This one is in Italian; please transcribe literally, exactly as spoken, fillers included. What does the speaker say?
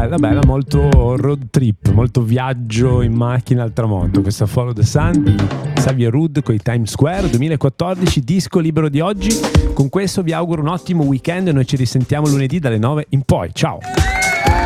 bella, bella, molto road trip, molto viaggio in macchina al tramonto. Questa Follow the Sun di Xavier Rudd con i Times Square duemilaquattordici, disco libero di oggi. Con questo vi auguro un ottimo weekend e noi ci risentiamo lunedì dalle nove in poi. Ciao!